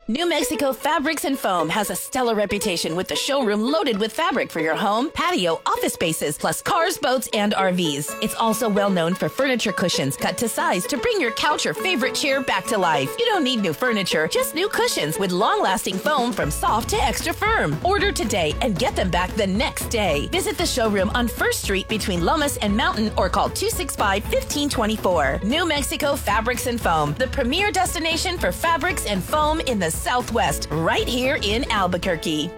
New Mexico Fabrics and Foam has a stellar reputation with the showroom loaded with fabric for your home, patio, office spaces, plus cars, boats, and RVs. It's also well known for furniture cushions cut to size to bring your couch or favorite chair back to life. You don't need new furniture, just new cushions with long-lasting foam from soft to extra firm. Order today and get them back the next day. Visit the showroom on 1st Street between Lomas and Mountain or call 265-1524. New Mexico Fabrics and Foam, the premier destination for fabrics and foam in the Southwest, right here in Albuquerque.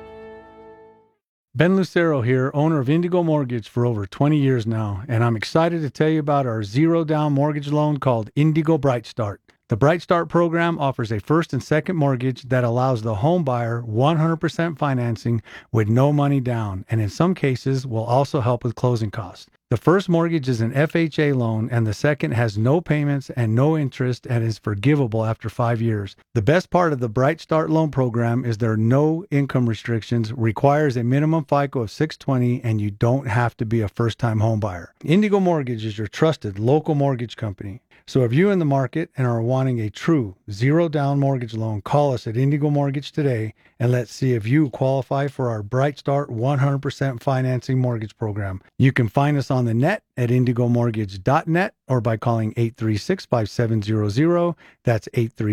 Ben Lucero here, owner of Indigo Mortgage for over 20 years now, and I'm excited to tell you about our zero-down mortgage loan called Indigo Bright Start. The Bright Start program offers a first and second mortgage that allows the home buyer 100% financing with no money down, and in some cases will also help with closing costs. The first mortgage is an FHA loan, and the second has no payments and no interest and is forgivable after 5 years. The best part of the Bright Start loan program is there are no income restrictions, requires a minimum FICO of 620, and you don't have to be a first-time home buyer. Indigo Mortgage is your trusted local mortgage company. So if you're in the market and are wanting a true zero-down mortgage loan, call us at Indigo Mortgage today, and let's see if you qualify for our Bright Start 100% financing mortgage program. You can find us on the net at indigomortgage.net or by calling 836-5700. That's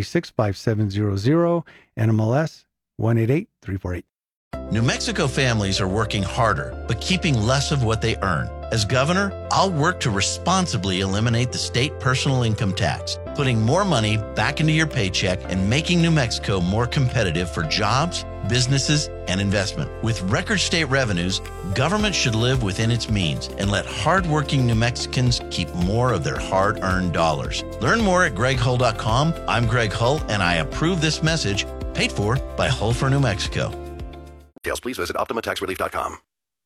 836-5700, NMLS 188348. New Mexico families are working harder, but keeping less of what they earn. As governor, I'll work to responsibly eliminate the state personal income tax, putting more money back into your paycheck and making New Mexico more competitive for jobs, businesses, and investment. With record state revenues, government should live within its means and let hardworking New Mexicans keep more of their hard-earned dollars. Learn more at GregHull.com. I'm Greg Hull, and I approve this message, paid for by Hull for New Mexico. Please visit OptimaTaxRelief.com.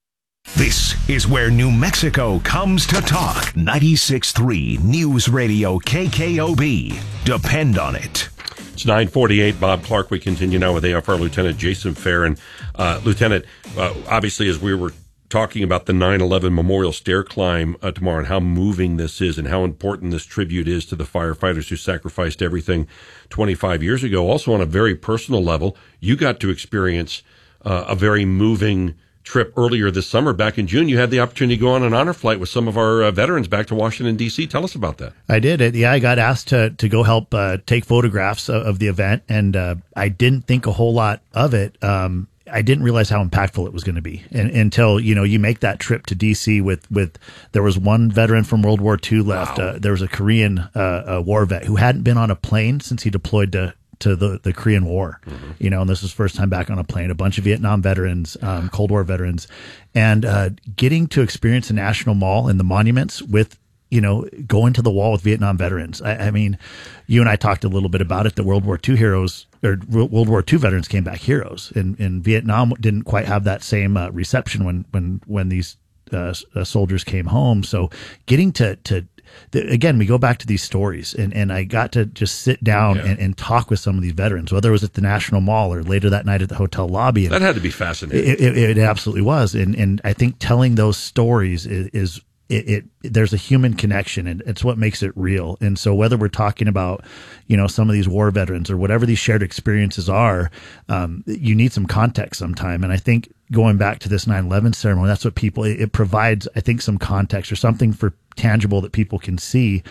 This is where New Mexico comes to talk. 96.3 News Radio KKOB. Depend on it. It's 9:48. Bob Clark. We continue now with AFR Lieutenant Jason Farron. Lieutenant, obviously, as we were talking about the 9/11 Memorial Stair Climb tomorrow and how moving this is and how important this tribute is to the firefighters who sacrificed everything 25 years ago. Also, on a very personal level, you got to experience a very moving trip earlier this summer. Back in June, you had the opportunity to go on an honor flight with some of our veterans back to Washington, D.C. Tell us about that. I did. Yeah, I got asked to go help take photographs of the event, and I didn't think a whole lot of it. I didn't realize how impactful it was going to be until, you make that trip to DC with there was one veteran from World War II left. Wow. There was a Korean war vet who hadn't been on a plane since he deployed to the Korean War, and this was first time back on a plane, a bunch of Vietnam veterans, Cold War veterans, and getting to experience the National Mall and the monuments with, going to the wall with Vietnam veterans. I mean, you and I talked a little bit about it, that World War II heroes or World War II veterans came back heroes, and Vietnam didn't quite have that same reception when these soldiers came home. So getting to again, we go back to these stories, and I got to just sit down and talk with some of these veterans, whether it was at the National Mall or later that night at the hotel lobby. And that had to be fascinating. It absolutely was. And I think telling those stories is there's a human connection, and it's what makes it real. And so whether we're talking about, some of these war veterans or whatever these shared experiences are, you need some context sometime. And I think going back to this 9/11 ceremony, that's what it provides, I think, some context or something for tangible that people can see.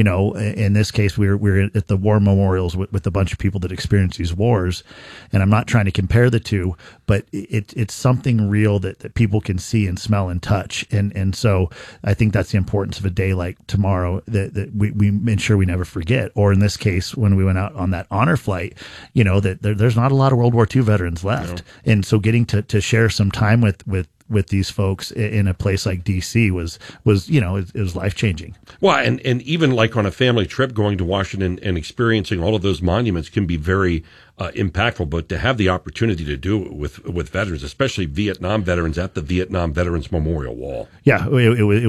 In this case, we're at the war memorials with a bunch of people that experienced these wars. And I'm not trying to compare the two, but it's something real that people can see and smell and touch. And so I think that's the importance of a day like tomorrow that we ensure we never forget. Or in this case, when we went out on that honor flight, that there's not a lot of World War II veterans left. No. And so getting to share some time with these folks in a place like DC was it was life-changing. Well, and even like on a family trip, going to Washington and experiencing all of those monuments can be very impactful, but to have the opportunity to do it with veterans, especially Vietnam veterans at the Vietnam Veterans Memorial Wall. Yeah, it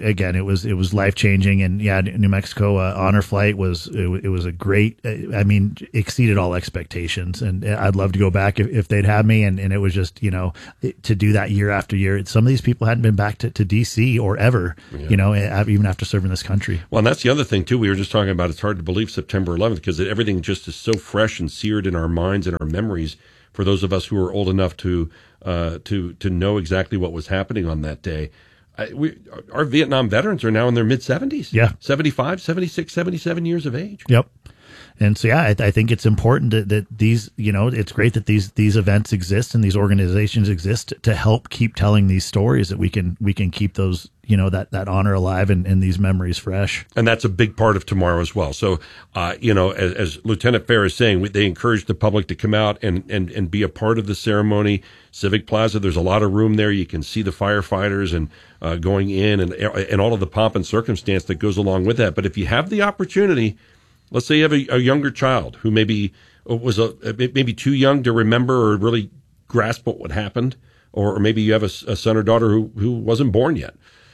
was life-changing, and yeah, New Mexico honor flight was a great, exceeded all expectations, and I'd love to go back if they'd have me, and it was just, to do that year after year. Some of these people hadn't been back to DC or ever, even after serving this country. Well, and that's the other thing too, we were just talking about, it's hard to believe September 11th, because everything just is so fresh and seared in our minds and our memories for those of us who are old enough to know exactly what was happening on that day. Our Vietnam veterans are now in their mid-70s. Yeah. 75, 76, 77 years of age. Yep. And so, yeah, I think it's important that these, it's great that these events exist and these organizations exist to help keep telling these stories, that we can keep those, that honor alive and these memories fresh. And that's a big part of tomorrow as well. So, as Lieutenant Fair is saying, they encourage the public to come out and be a part of the ceremony. Civic Plaza, there's a lot of room there. You can see the firefighters and going in and all of the pomp and circumstance that goes along with that. But if you have the opportunity, let's say you have a younger child who maybe was maybe too young to remember or really grasp what happened, or maybe you have a son or daughter who wasn't born yet.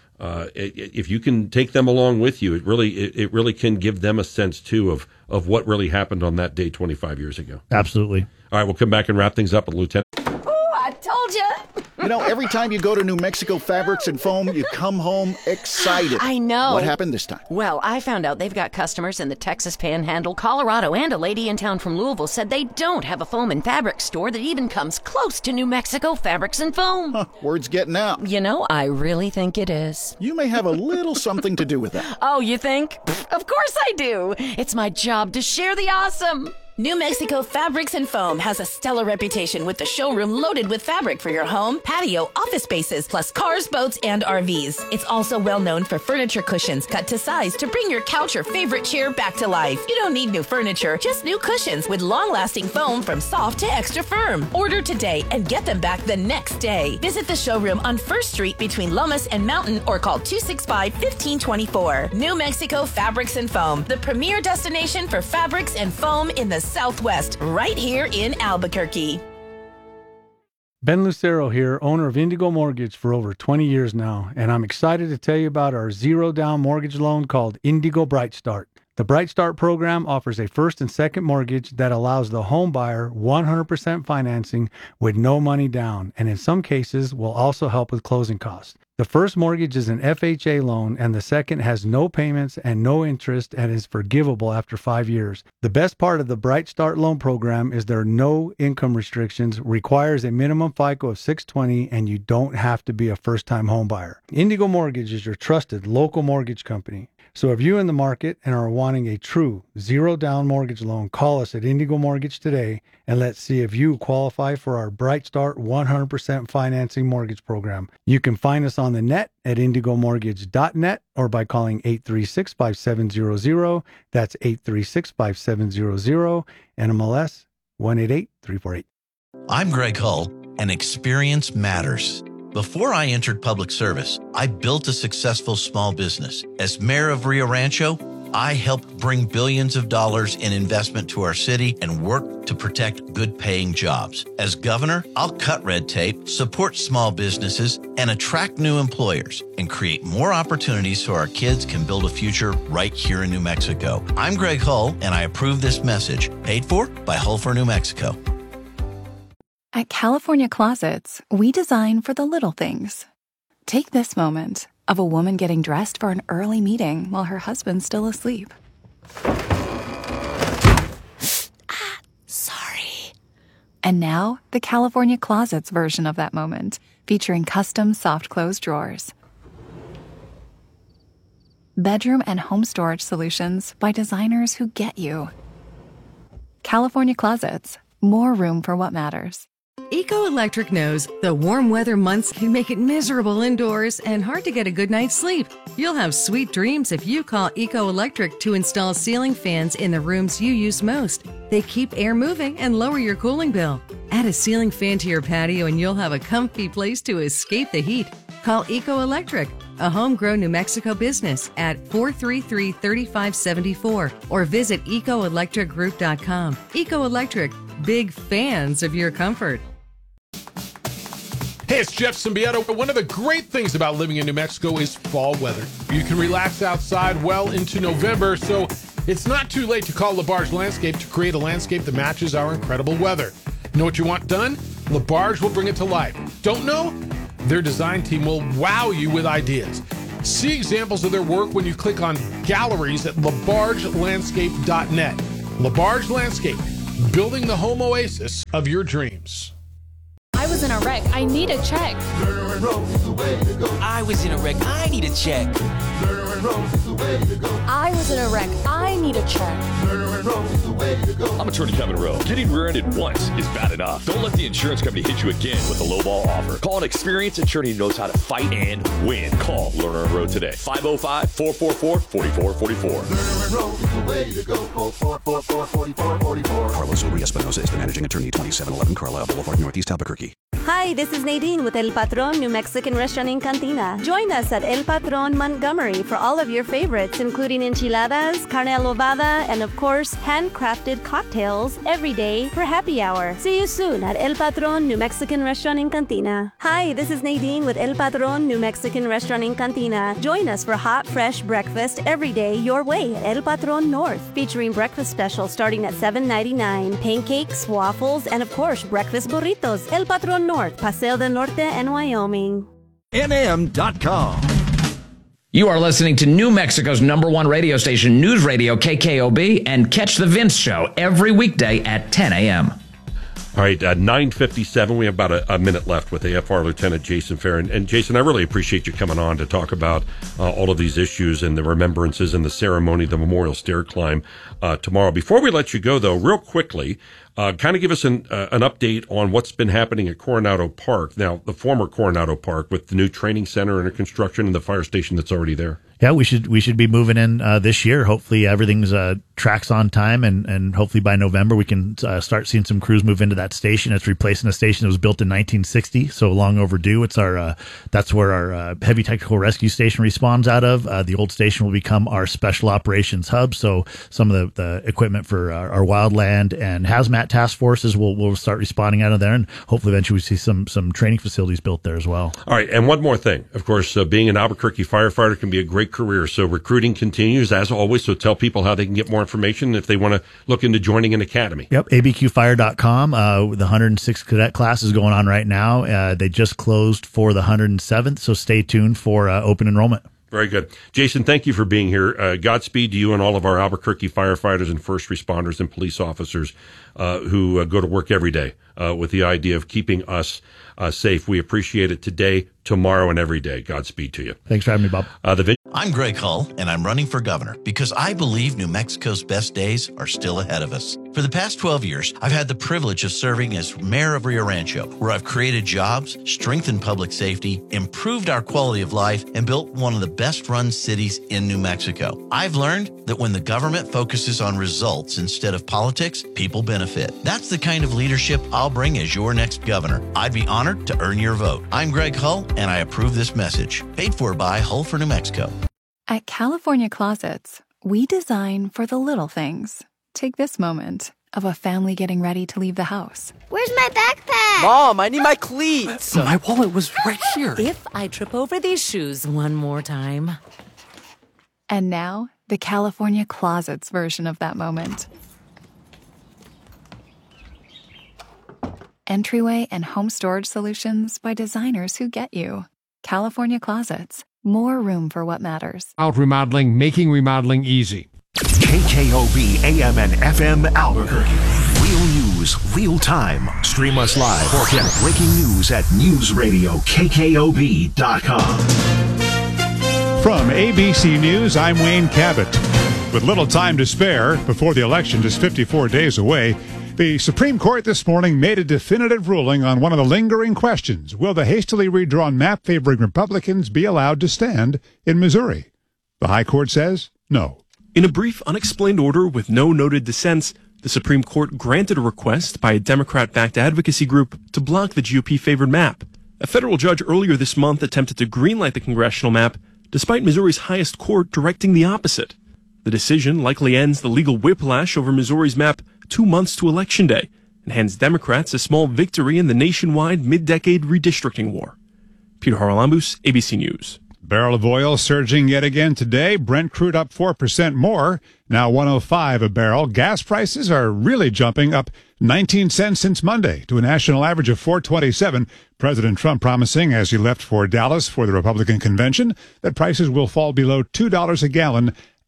If you can take them along with you, it really can give them a sense too of what really happened on that day 25 years ago. Absolutely. All right, we'll come back and wrap things up with Lieutenant. I told you. Every time you go to New Mexico Fabrics and Foam, you come home excited. I know. What happened this time? Well, I found out they've got customers in the Texas Panhandle, Colorado, and a lady in town from Louisville said they don't have a foam and fabric store that even comes close to New Mexico Fabrics and Foam. Word's getting out. I really think it is. You may have a little something to do with that. Oh, you think? Of course I do. It's my job to share the awesome. New Mexico Fabrics and Foam has a stellar reputation with the showroom loaded with fabric for your home, patio, office spaces, plus cars, boats, and RVs. It's also well known for furniture cushions cut to size to bring your couch or favorite chair back to life. You don't need new furniture, just new cushions with long-lasting foam from soft to extra firm. Order today and get them back the next day. Visit the showroom on 1st Street between Lomas and Mountain or call 265-1524. New Mexico Fabrics and Foam, the premier destination for fabrics and foam in the Southwest, right here in Albuquerque. Ben Lucero here, owner of Indigo Mortgage for over 20 years now, and I'm excited to tell you about our zero-down mortgage loan called Indigo Bright Start. The Bright Start program offers a first and second mortgage that allows the home buyer 100% financing with no money down, and in some cases will also help with closing costs. The first mortgage is an FHA loan, and the second has no payments and no interest and is forgivable after 5 years. The best part of the Bright Start loan program is there are no income restrictions, requires a minimum FICO of 620, and you don't have to be a first-time home buyer. Indigo Mortgage is your trusted local mortgage company. So if you're in the market and are wanting a true zero-down mortgage loan, call us at Indigo Mortgage today, and let's see if you qualify for our Bright Start 100% financing mortgage program. You can find us on the net at indigomortgage.net or by calling 836-5700. That's 836-5700, NMLS 188348. I'm Greg Hull, and experience matters. Before I entered public service, I built a successful small business. As mayor of Rio Rancho, I helped bring billions of dollars in investment to our city and work to protect good-paying jobs. As governor, I'll cut red tape, support small businesses, and attract new employers and create more opportunities so our kids can build a future right here in New Mexico. I'm Greg Hull, and I approve this message. Paid for by Hull for New Mexico. At California Closets, we design for the little things. Take this moment of a woman getting dressed for an early meeting while her husband's still asleep. Sorry. And now, the California Closets version of that moment, featuring custom soft close drawers. Bedroom and home storage solutions by designers who get you. California Closets, more room for what matters. Eco Electric knows the warm weather months can make it miserable indoors and hard to get a good night's sleep. You'll have sweet dreams if you call Eco Electric to install ceiling fans in the rooms you use most. They keep air moving and lower your cooling bill. Add a ceiling fan to your patio and you'll have a comfy place to escape the heat. Call Eco Electric, a homegrown New Mexico business, at 433-3574 or visit ecoelectricgroup.com. Eco Electric, big fans of your comfort. Hey, it's Jeff Symbieta. One of the great things about living in New Mexico is fall weather. You can relax outside well into November, so it's not too late to call LaBarge Landscape to create a landscape that matches our incredible weather. Know what you want done? LaBarge will bring it to life. Don't know? Their design team will wow you with ideas. See examples of their work when you click on galleries at labargelandscape.net. LaBarge Landscape, building the home oasis of your dreams. I was in a wreck. I need a check. I was in a wreck. I need a check. I was in a wreck. I need a check. I'm Attorney Kevin Rowe. Getting rear-ended once is bad enough. Don't let the insurance company hit you again with a lowball offer. Call an experienced attorney who knows how to fight and win. Call Lerner & Rowe today. 505-444-4444. Lerner & Rowe is the way to go. Call 444-4444. Carlos Uri-Espinosa is the managing attorney, 2711 Carlisle Boulevard, Northeast Albuquerque. Hi, this is Nadine with El Patron New Mexican Restaurant in Cantina. Join us at El Patron Montgomery for all of your favorites, including enchiladas, carne adobada, and of course, handcrafted cocktails every day for happy hour. See you soon at El Patron New Mexican Restaurant in Cantina. Hi, this is Nadine with El Patron New Mexican Restaurant in Cantina. Join us for hot, fresh breakfast every day your way at El Patron North, featuring breakfast specials starting at $7.99, pancakes, waffles, and of course, breakfast burritos. El Patron North, Paseo del Norte, and Wyoming. NM.com. You are listening to New Mexico's #1 radio station, News Radio KKOB, and catch The Vince Show every weekday at 10 a.m. All right, 9:57. We have about a minute left with AFR Lieutenant Jason Fair. And Jason, I really appreciate you coming on to talk about all of these issues and the remembrances and the ceremony, the memorial stair climb tomorrow. Before we let you go, though, real quickly, kind of give us an update on what's been happening at Coronado Park. Now, the former Coronado Park with the new training center under construction and the fire station that's already there. Yeah, we should be moving in this year. Hopefully everything's tracks on time, and hopefully by November we can start seeing some crews move into that station. It's replacing a station that was built in 1960, so long overdue. It's our that's where our heavy technical rescue station respawns out of. The old station will become our special operations hub. So some of the equipment for our wildland and hazmat task forces will start responding out of there, and hopefully eventually we see some training facilities built there as well. All right, and one more thing. Of course, being an Albuquerque firefighter can be a great career. So recruiting continues as always. So tell people how they can get more information if they want to look into joining an academy. Yep. abqfire.com. The 106th cadet class is going on right now. They just closed for the 107th. So stay tuned for open enrollment. Very good. Jason, thank you for being here. Godspeed to you and all of our Albuquerque firefighters and first responders and police officers who go to work every day with the idea of keeping us safe. We appreciate it today, tomorrow, and every day. Godspeed to you. Thanks for having me, Bob. I'm Greg Hull, and I'm running for governor because I believe New Mexico's best days are still ahead of us. For the past 12 years, I've had the privilege of serving as mayor of Rio Rancho, where I've created jobs, strengthened public safety, improved our quality of life, and built one of the best-run cities in New Mexico. I've learned that when the government focuses on results instead of politics, people benefit. That's the kind of leadership I'll bring as your next governor. I'd be honored to earn your vote. I'm Greg Hull, and I approve this message. Paid for by Hull for New Mexico. At California Closets, we design for the little things. Take this moment of a family getting ready to leave the house. Where's my backpack? Mom, I need my cleats. My wallet was right here. If I trip over these shoes one more time. And now, the California Closets version of that moment. Entryway and home storage solutions by designers who get you. California Closets. More room for what matters. Out remodeling, making remodeling easy. KKOB AM and FM Albuquerque. Real news, real time. Stream us live or get breaking news at newsradiokkob.com. From ABC News, I'm Wayne Cabot. With little time to spare before the election just 54 days away, the Supreme Court this morning made a definitive ruling on one of the lingering questions. Will the hastily redrawn map favoring Republicans be allowed to stand in Missouri? The High Court says no. In a brief, unexplained order with no noted dissents, the Supreme Court granted a request by a Democrat-backed advocacy group to block the GOP-favored map. A federal judge earlier this month attempted to greenlight the congressional map, despite Missouri's highest court directing the opposite. The decision likely ends the legal whiplash over Missouri's map 2 months to Election Day and hands Democrats a small victory in the nationwide mid-decade redistricting war. Peter Haralambous, ABC News. Barrel of oil surging yet again today. Brent crude up 4% more, now $105 a barrel. Gas prices are really jumping, up 19 cents since Monday to a national average of $4.27. President Trump promising as he left for Dallas for the Republican convention that prices will fall below $2 a gallon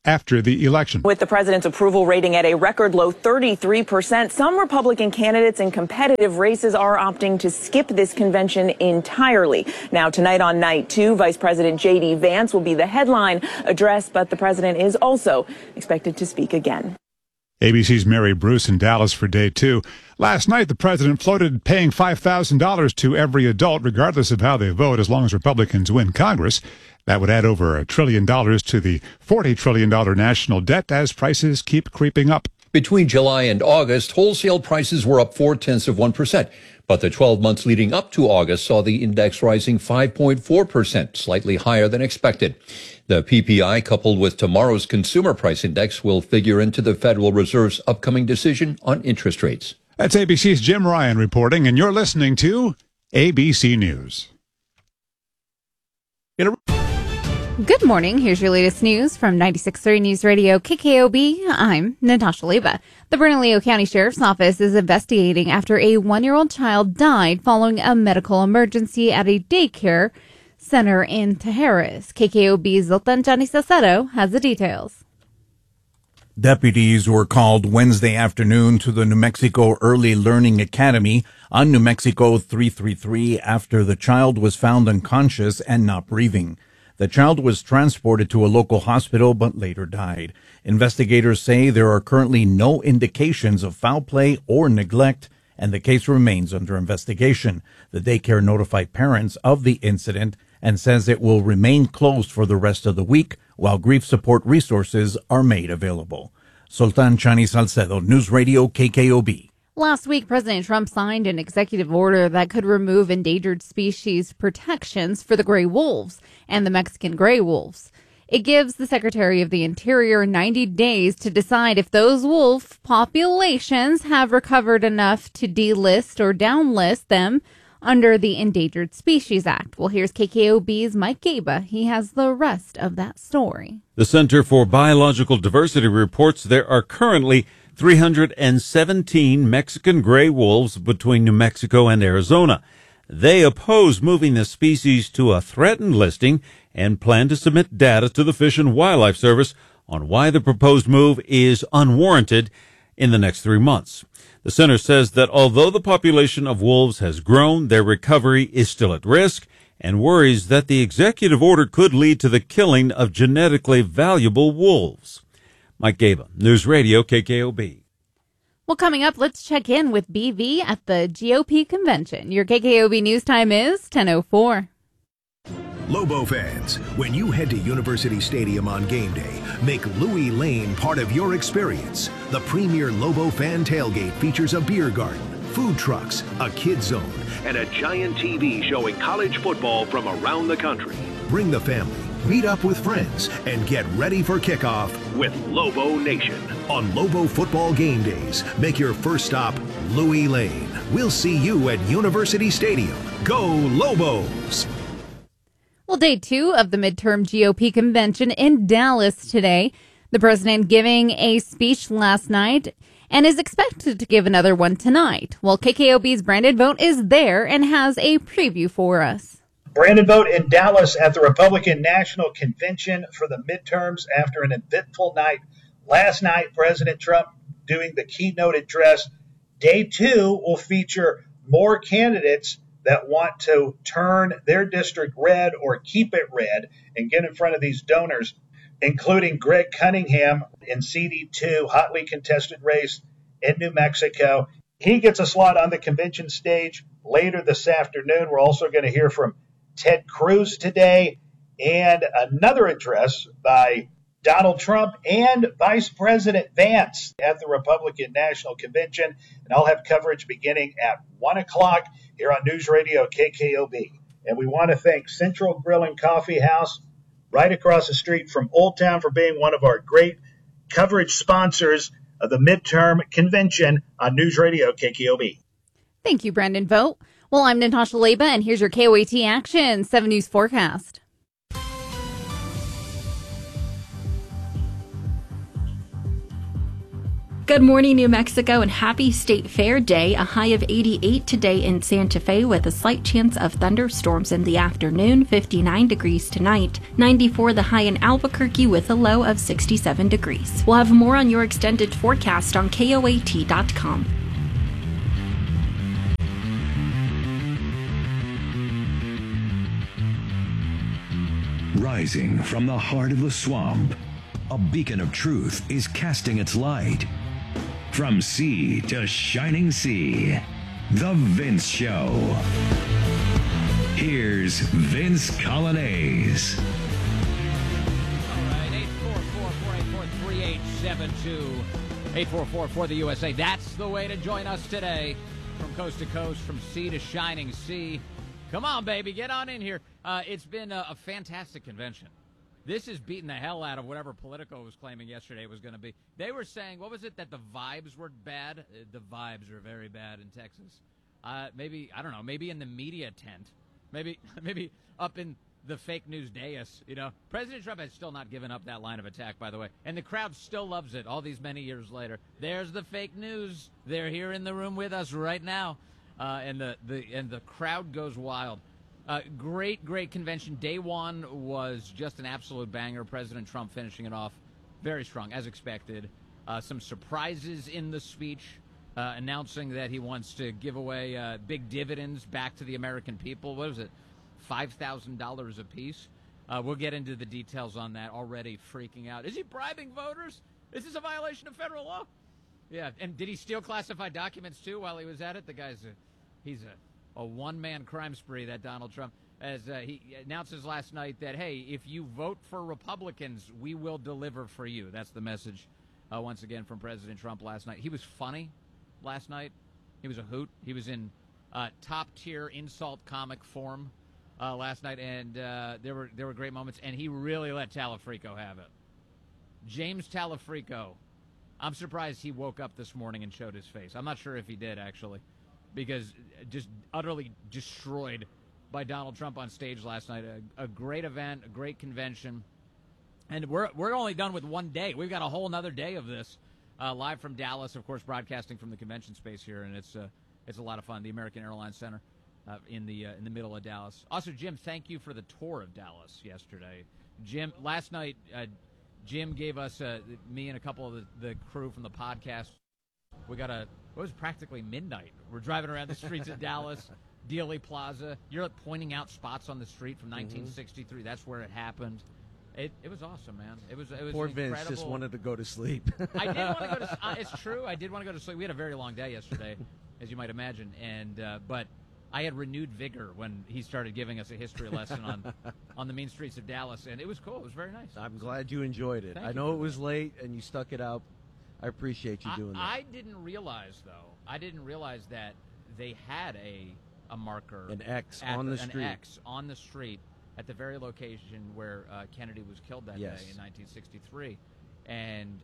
after the election. With the president's approval rating at a record low 33%, some Republican candidates in competitive races are opting to skip this convention entirely. Now, tonight on night 2, Vice President J.D. Vance will be the headline address, but the president is also expected to speak again. ABC's Mary Bruce in Dallas for day 2. Last night, the president floated paying $5,000 to every adult, regardless of how they vote, as long as Republicans win Congress. That would add over $1 trillion to the $40 trillion national debt as prices keep creeping up. Between July and August, wholesale prices were up 0.4%, but the 12 months leading up to August saw the index rising 5.4%, slightly higher than expected. The PPI, coupled with tomorrow's consumer price index, will figure into the Federal Reserve's upcoming decision on interest rates. That's ABC's Jim Ryan reporting, and you're listening to ABC News. Good morning. Here's your latest news from 96.3 News Radio KKOB. I'm Natasha Leba. The Bernalillo County Sheriff's Office is investigating after a 1-year-old child died following a medical emergency at a daycare center in Tijeras. KKOB's Zoltan Johnny Salcedo has the details. Deputies were called Wednesday afternoon to the New Mexico Early Learning Academy on New Mexico 333 after the child was found unconscious and not breathing. The child was transported to a local hospital but later died. Investigators say there are currently no indications of foul play or neglect, and the case remains under investigation. The daycare notified parents of the incident and says it will remain closed for the rest of the week while grief support resources are made available. Sultan Chani Salcedo, News Radio KKOB. Last week, President Trump signed an executive order that could remove endangered species protections for the gray wolves and the Mexican gray wolves. It gives the Secretary of the Interior 90 days to decide if those wolf populations have recovered enough to delist or downlist them under the Endangered Species Act. Well, here's KKOB's Mike Gaba. He has the rest of that story. The Center for Biological Diversity reports there are currently 317 Mexican gray wolves between New Mexico and Arizona. They oppose moving the species to a threatened listing and plan to submit data to the Fish and Wildlife Service on why the proposed move is unwarranted in the next 3 months. The center says that although the population of wolves has grown, their recovery is still at risk and worries that the executive order could lead to the killing of genetically valuable wolves. Mike Gaba, News Radio KKOB. Well, coming up, let's check in with BV at the GOP convention. Your KKOB news time is 10:04. Lobo fans, when you head to University Stadium on game day, make Louis Lane part of your experience. The premier Lobo fan tailgate features a beer garden, food trucks, a kids zone, and a giant TV showing college football from around the country. Bring the family, meet up with friends, and get ready for kickoff with Lobo Nation. On Lobo football game days, make your first stop Louis Lane. We'll see you at University Stadium. Go Lobos! Well, day 2 of the midterm GOP convention in Dallas today. The president giving a speech last night and is expected to give another one tonight. Well, KKOB's Brandon Vogt is there and has a preview for us. Brandon Vogt in Dallas at the Republican National Convention for the midterms after an eventful night. Last night, President Trump doing the keynote address. Day 2 will feature more candidates that want to turn their district red or keep it red and get in front of these donors, including Greg Cunningham in CD2, hotly contested race in New Mexico. He gets a slot on the convention stage later this afternoon. We're also going to hear from Ted Cruz today and another address by Donald Trump and Vice President Vance at the Republican National Convention. And I'll have coverage beginning at 1 o'clock here on News Radio KKOB. And we want to thank Central Grill and Coffee House right across the street from Old Town for being one of our great coverage sponsors of the midterm convention on News Radio KKOB. Thank you, Brandon Vogt. Well, I'm Natasha Leba, and here's your KOAT Action 7 News forecast. Good morning, New Mexico, and happy State Fair Day. A high of 88 today in Santa Fe with a slight chance of thunderstorms in the afternoon. 59 degrees tonight. 94 the high in Albuquerque with a low of 67 degrees. We'll have more on your extended forecast on KOAT.com. Rising from the heart of the swamp, a beacon of truth is casting its light. From sea to shining sea, The Vince Show. Here's Vince Coglianese. All right, 844-484-3872. 844 for the USA. That's the way to join us today. From coast to coast, from sea to shining sea. Come on, baby, get on in here. It's been a fantastic convention. This is beating the hell out of whatever Politico was claiming yesterday it was going to be. They were saying, what was it, that the vibes were bad? The vibes are very bad in Texas. Maybe, I don't know, maybe in the media tent. Maybe up in the fake news dais, you know. President Trump has still not given up that line of attack, by the way. And the crowd still loves it all these many years later. There's the fake news. They're here in the room with us right now. And the crowd goes wild. Great convention. Day one was just an absolute banger. President Trump finishing it off very strong, as expected. Some surprises in the speech, announcing that he wants to give away big dividends back to the American people. What was it, $5,000 apiece? We'll get into the details on that. Already freaking out. Is he bribing voters? Is this a violation of federal law? Yeah, and did he steal classified documents, too, while he was at it? The guy's he's a one-man crime spree, that Donald Trump, as he announces last night that, hey, if you vote for Republicans, we will deliver for you. That's the message, once again, from President Trump last night. He was funny last night. He was a hoot. He was in top-tier insult comic form last night, and there were great moments, and he really let Talafrico have it. James Talafrico. I'm surprised he woke up this morning and showed his face. I'm not sure if he did, actually, because just utterly destroyed by Donald Trump on stage last night. A great event, a great convention. And we're only done with one day. We've got a whole another day of this, live from Dallas, of course, broadcasting from the convention space here, and it's a lot of fun. The American Airlines Center in the middle of Dallas. Also, Jim, thank you for the tour of Dallas yesterday. Jim, last night, Jim gave us, me and a couple of the crew from the podcast, we got it was practically midnight. We're driving around the streets of Dallas, Dealey Plaza. You're like pointing out spots on the street from 1963. That's where it happened. It was awesome, man. It was Poor incredible. Vince just wanted to go to sleep. I did want to go to it's true. I did want to go to sleep. We had a very long day yesterday, as you might imagine, and but I had renewed vigor when he started giving us a history lesson on the mean streets of Dallas, and it was cool. It was very nice. I'm glad you enjoyed it. I know it was late, and you stuck it out. I appreciate you doing that. I didn't realize, though. I didn't realize that they had a marker. An X on the street. An X on the street at the very location where Kennedy was killed that day in 1963. And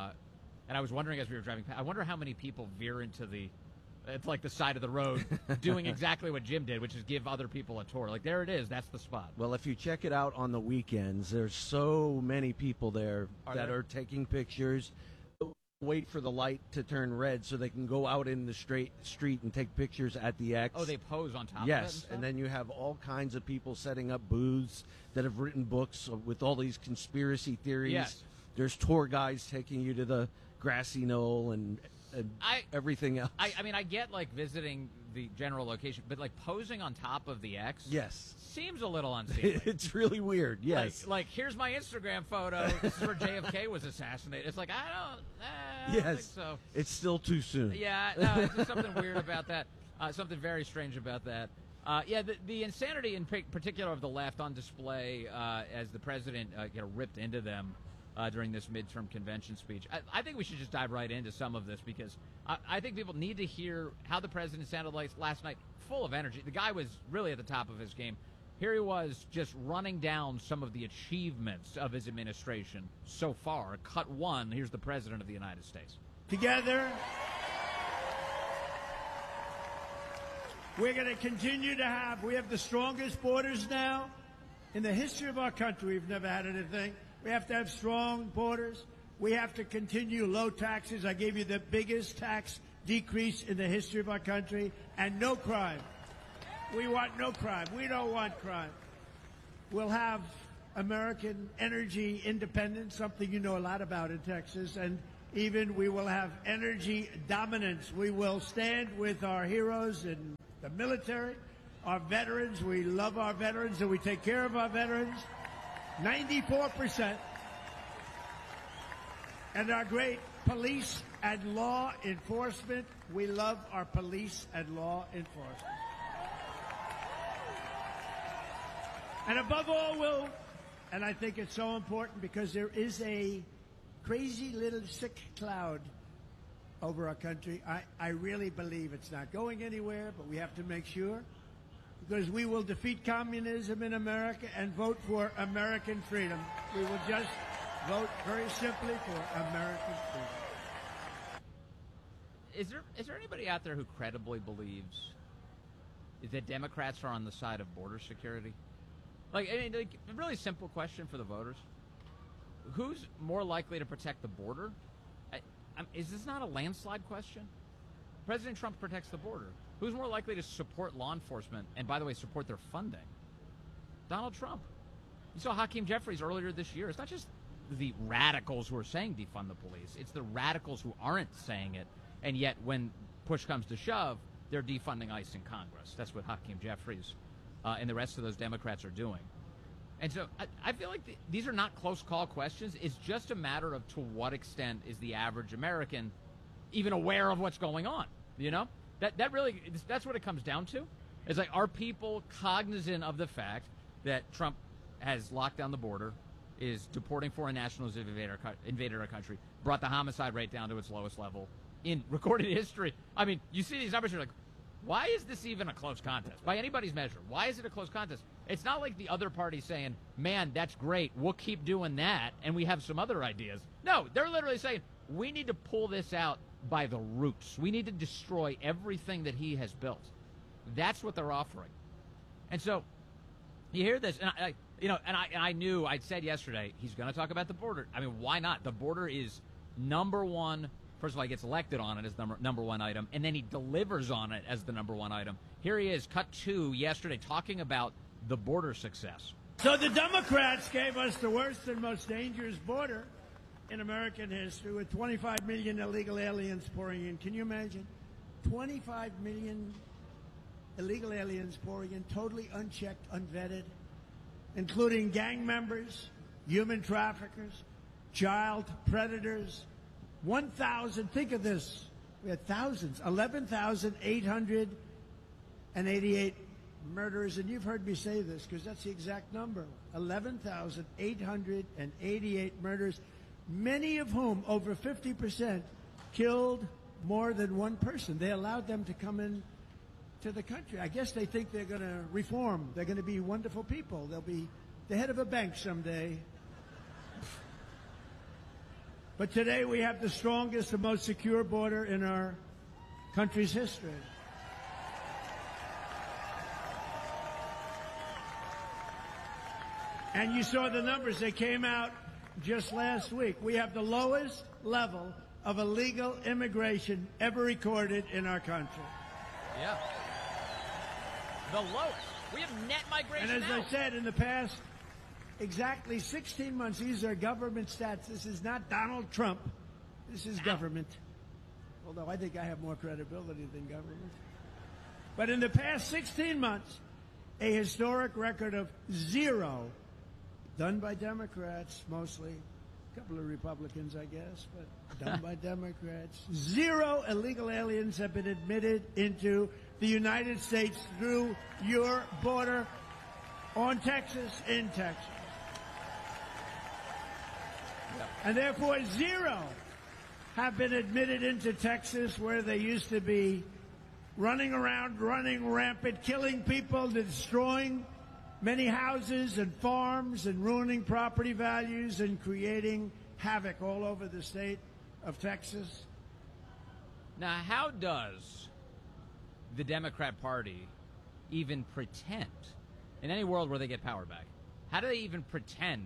I was wondering as we were driving past, I wonder how many people veer into it's like the side of the road doing exactly what Jim did, which is give other people a tour. Like, there it is. That's the spot. Well, if you check it out on the weekends, there's so many people there that are taking pictures. Wait for the light to turn red so they can go out in the street and take pictures at the X. Oh, they pose on top of it? Yes, and then you have all kinds of people setting up booths that have written books with all these conspiracy theories. Yes. There's tour guides taking you to the grassy knoll and everything else. I mean, I get, like, visiting the general location, but, like, posing on top of the X seems a little unseemly. It's really weird, yes. Like, here's my Instagram photo. This is where JFK was assassinated. It's like, I don't think so. It's still too soon. Yeah, no, it's just something weird about that. Something very strange about that. The insanity in particular of the left on display as the president ripped into them during this midterm convention speech. I think we should just dive right into some of this because I think people need to hear how the president sounded like last night, full of energy. The guy was really at the top of his game. Here he was just running down some of the achievements of his administration so far. Cut one, here's the president of the United States. Together, we're going to continue to we have the strongest borders now. In the history of our country, we've never had anything. We have to have strong borders. We have to continue low taxes. I gave you the biggest tax decrease in the history of our country, and no crime. We want no crime. We don't want crime. We'll have American energy independence, something you know a lot about in Texas, and even we will have energy dominance. We will stand with our heroes in the military, our veterans. We love our veterans and we take care of our veterans. 94%. And our great police and law enforcement. We love our police and law enforcement. And above all, and I think it's so important because there is a crazy little sick cloud over our country. I really believe it's not going anywhere, but we have to make sure, because we will defeat communism in America and vote for American freedom. We will just vote very simply for American freedom. Is there anybody out there who credibly believes that Democrats are on the side of border security? Like, I mean, like, a really simple question for the voters. Who's more likely to protect the border? Is this not a landslide question? President Trump protects the border. Who's more likely to support law enforcement and, by the way, support their funding? Donald Trump. You saw Hakeem Jeffries earlier this year. It's not just the radicals who are saying defund the police. It's the radicals who aren't saying it, and yet when push comes to shove, they're defunding ICE in Congress. That's what Hakeem Jeffries and the rest of those Democrats are doing. And so I feel like these are not close call questions. It's just a matter of to what extent is the average American even aware of what's going on, you know? That's what it comes down to. It's like, are people cognizant of the fact that Trump has locked down the border, is deporting foreign nationals who invaded our country, brought the homicide rate down to its lowest level in recorded history? I mean, you see these numbers, you're like, why is this even a close contest? By anybody's measure, why is it a close contest? It's not like the other party saying, man, that's great, we'll keep doing that, and we have some other ideas. No, they're literally saying, we need to pull this out by the roots. We need to destroy everything that he has built. That's what they're offering. And so, you hear this, and I knew, I'd said yesterday, he's going to talk about the border. I mean, why not? The border is number one. First of all, he gets elected on it as number one item, and then he delivers on it as the number one item. Here he is, cut to yesterday, talking about the border success. So the Democrats gave us the worst and most dangerous border in American history, with 25 million illegal aliens pouring in. Can you imagine? 25 million illegal aliens pouring in, totally unchecked, unvetted, including gang members, human traffickers, child predators. 1,000, think of this, we had thousands, 11,888 murders, and you've heard me say this because that's the exact number, 11,888 murders, many of whom, over 50%, killed more than one person. They allowed them to come in to the country. I guess they think they're going to reform. They're going to be wonderful people. They'll be the head of a bank someday. But today we have the strongest and most secure border in our country's history. And you saw the numbers. They came out just last week. We have the lowest level of illegal immigration ever recorded in our country. Yeah. The lowest. We have net migration And as now. I said, in the past exactly 16 months, these are government stats. This is not Donald Trump. This is government. Although I think I have more credibility than government. But in the past 16 months, a historic record of zero, done by Democrats mostly, a couple of Republicans, I guess, but done by Democrats. Zero illegal aliens have been admitted into the United States through your border on Texas, in Texas. And therefore, zero have been admitted into Texas, where they used to be running around, running rampant, killing people, destroying many houses and farms, and ruining property values and creating havoc all over the state of Texas. Now, how does the Democrat Party even pretend, in any world where they get power back, how do they even pretend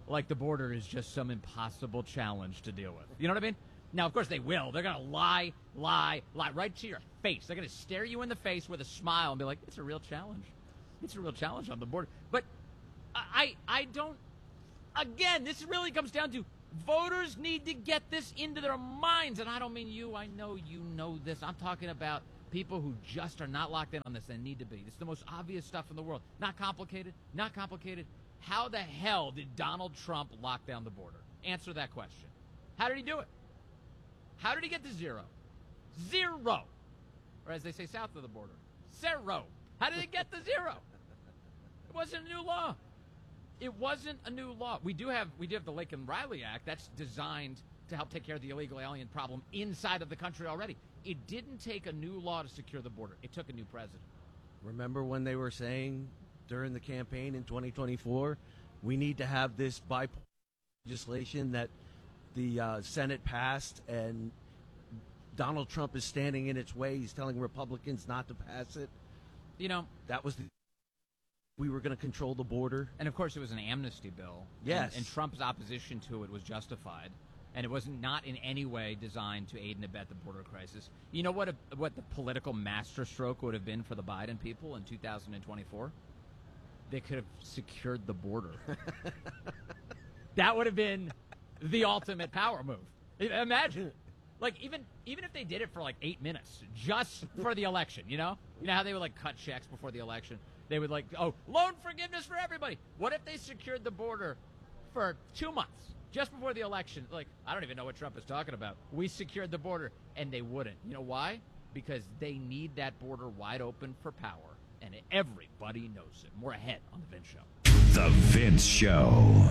like the border is just some impossible challenge to deal with. You know what I mean? Now, of course, they will. They're going to lie right to your face. They're going to stare you in the face with a smile and be like, it's a real challenge. It's a real challenge on the border. But I don't, again, this really comes down to voters need to get this into their minds. And I don't mean you. I know you know this. I'm talking about people who just are not locked in on this and need to be. It's the most obvious stuff in the world. Not complicated. Not complicated. How the hell did Donald Trump lock down the border? Answer that question. How did he do it? How did he get to zero? Zero. Or as they say south of the border, zero. How did it get to zero? It wasn't a new law. It wasn't a new law. We do have the Laken Riley Act that's designed to help take care of the illegal alien problem inside of the country already. It didn't take a new law to secure the border. It took a new president. Remember when they were saying during the campaign in 2024, we need to have this bipartisan legislation that the Senate passed, and Donald Trump is standing in its way. He's telling Republicans not to pass it. You know, that was we were going to control the border. And, of course, it was an amnesty bill. Yes. And Trump's opposition to it was justified. And it was not in any way designed to aid and abet the border crisis. You know what the political masterstroke would have been for the Biden people in 2024? They could have secured the border. That would have been the ultimate power move. Imagine. Like, even if they did it for like 8 minutes, just for the election, you know how they would like cut checks before the election? They would like, loan forgiveness for everybody. What if they secured the border for 2 months, just before the election? Like, I don't even know what Trump is talking about. We secured the border, and they wouldn't. You know why? Because they need that border wide open for power, and everybody knows it. More ahead on The Vince Show. The Vince Show.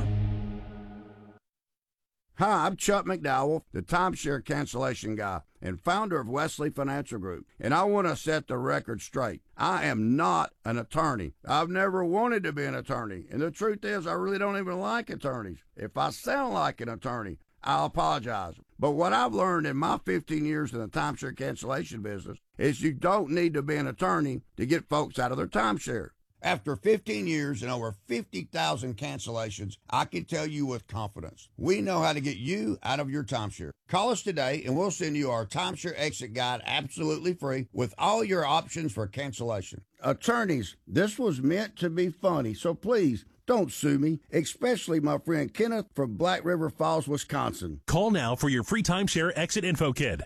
Hi, I'm Chuck McDowell, the timeshare cancellation guy and founder of Wesley Financial Group, and I want to set the record straight. I am not an attorney. I've never wanted to be an attorney, and the truth is I really don't even like attorneys. If I sound like an attorney, I'll apologize. But what I've learned in my 15 years in the timeshare cancellation business is you don't need to be an attorney to get folks out of their timeshare. After 15 years and over 50,000 cancellations, I can tell you with confidence, we know how to get you out of your timeshare. Call us today and we'll send you our timeshare exit guide absolutely free with all your options for cancellation. Attorneys, this was meant to be funny, so please don't sue me, especially my friend Kenneth from Black River Falls, Wisconsin. Call now for your free timeshare exit info kit.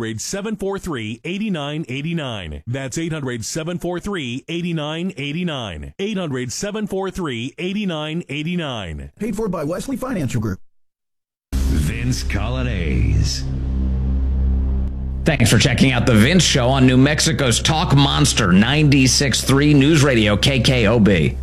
800-743-8989. That's 800-743-8989. 800-743-8989. Paid for by Wesley Financial Group. Vince Colonnese. Thanks for checking out The Vince Show on New Mexico's Talk Monster 96.3 News Radio KKOB.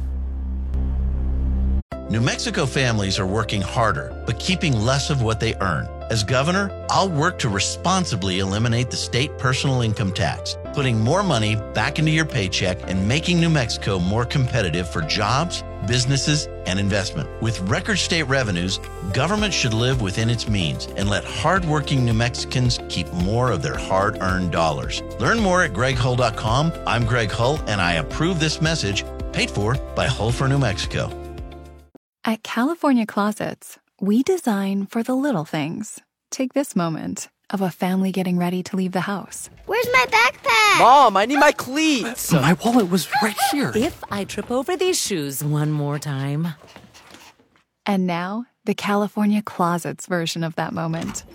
New Mexico families are working harder, but keeping less of what they earn. As governor, I'll work to responsibly eliminate the state personal income tax, putting more money back into your paycheck and making New Mexico more competitive for jobs, businesses, and investment. With record state revenues, government should live within its means and let hardworking New Mexicans keep more of their hard-earned dollars. Learn more at GregHull.com. I'm Greg Hull, and I approve this message, paid for by Hull for New Mexico. At California Closets, we design for the little things. Take this moment of a family getting ready to leave the house. Where's my backpack? Mom, I need my cleats. My wallet was right here. If I trip over these shoes one more time. And now, the California Closets version of that moment.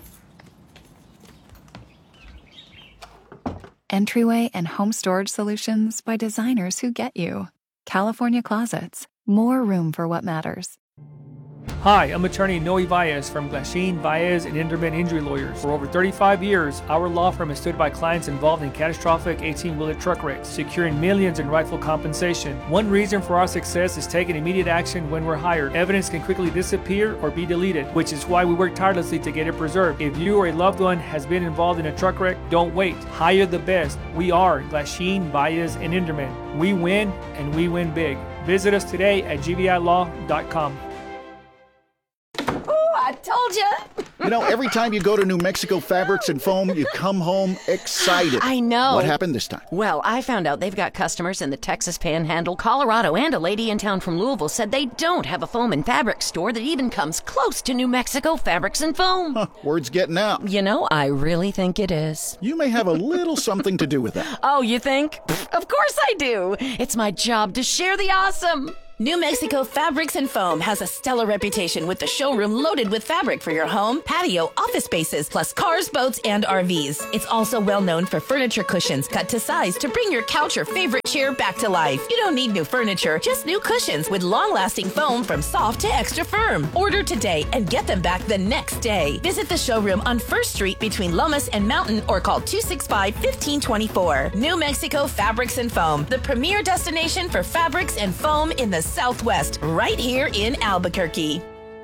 Entryway and home storage solutions by designers who get you. California Closets. More room for what matters. Hi, I'm attorney Noe Valles from Glasheen, Valles & Inderman Injury Lawyers. For over 35 years, our law firm has stood by clients involved in catastrophic 18-wheeler truck wrecks, securing millions in rightful compensation. One reason for our success is taking immediate action when we're hired. Evidence can quickly disappear or be deleted, which is why we work tirelessly to get it preserved. If you or a loved one has been involved in a truck wreck, don't wait. Hire the best. We are Glasheen, Valles & Inderman. We win, and we win big. Visit us today at gvilaw.com. Oh, I told you. You know, every time you go to New Mexico Fabrics and Foam, you come home excited. I know. What happened this time? Well, I found out they've got customers in the Texas Panhandle, Colorado, and a lady in town from Louisville said they don't have a foam and fabric store that even comes close to New Mexico Fabrics and Foam. Huh, word's getting out. You know, I really think it is. You may have a little something to do with that. Oh, you think? Pfft, of course I do. It's my job to share the awesome. New Mexico Fabrics and Foam has a stellar reputation with the showroom loaded with fabric for your home, patio, office spaces, plus cars, boats, and RVs. It's also well known for furniture cushions cut to size to bring your couch or favorite chair back to life. You don't need new furniture, just new cushions with long-lasting foam from soft to extra firm. Order today and get them back the next day. Visit the showroom on 1st Street between Lomas and Mountain or call 265-1524. New Mexico Fabrics and Foam, the premier destination for fabrics and foam in the Southwest, right here in Albuquerque.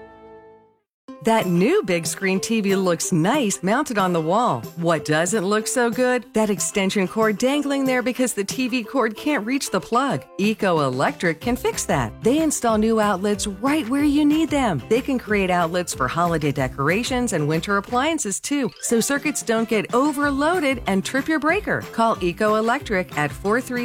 That new big screen TV looks nice mounted on the wall. What doesn't look so good? That extension cord dangling there because the TV cord can't reach the plug. Eco Electric can fix that. They install new outlets right where you need them. They can create outlets for holiday decorations and winter appliances too, so circuits don't get overloaded and trip your breaker. Call Eco Electric at